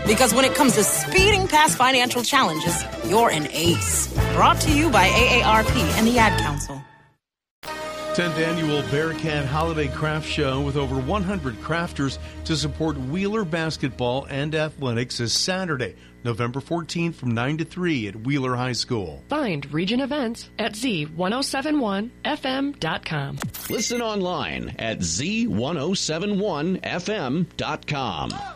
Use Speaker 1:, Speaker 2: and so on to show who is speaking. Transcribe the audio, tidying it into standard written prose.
Speaker 1: Because when it comes to speeding past financial challenges, you're an ace. Brought to you by AARP and the Ad Council.
Speaker 2: 10th Annual Bearcat Holiday Craft Show with over 100 crafters to support Wheeler basketball and athletics is Saturday, November 14th from 9 to 3 at Wheeler High School.
Speaker 3: Find Region Events at z1071fm.com.
Speaker 4: Listen online at z1071fm.com.